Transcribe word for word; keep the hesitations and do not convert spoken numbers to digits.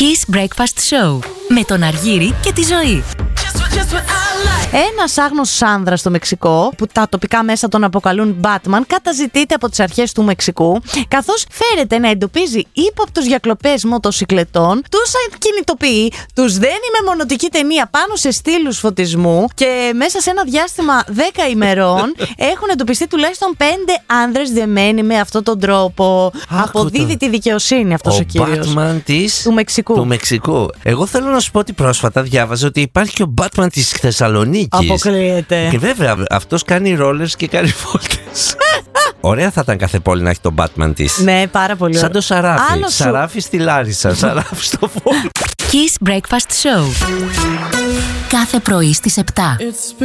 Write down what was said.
Kiss Breakfast Show με τον Αργύρη και τη Ζωή. Ένας άγνωστος άνδρας στο Μεξικό, που τα τοπικά μέσα τον αποκαλούν Batman, καταζητείται από τις αρχές του Μεξικού, καθώς φέρεται να εντοπίζει ύποπτους για κλοπές μοτοσικλετών, τους κινητοποιεί, τους δένει με μονοτική ταινία πάνω σε στήλους φωτισμού και μέσα σε ένα διάστημα δέκα ημερών έχουν εντοπιστεί τουλάχιστον πέντε άνδρες δεμένοι με αυτόν τον τρόπο. Άκου Αποδίδει το. τη δικαιοσύνη αυτός ο, ο κύριος. Batman της... του Μεξικού. του Μεξικού. Εγώ θέλω να σου πω ότι πρόσφατα διάβαζα ότι υπάρχει και ο Batman της Θεσσαλονίκης. Αποκλείεται. Και βέβαια αυτός κάνει ρόλερς και κάνει βόλτες. Ωραία θα ήταν κάθε πόλη να έχει τον Batman της. Ναι, πάρα πολύ ωραία. Σαν το Σαράφι. Άλλο σου. Σαράφι στη Λάρισα, Σαράφι στο Βόλο. Kiss Breakfast Show. Κάθε πρωί στις επτά.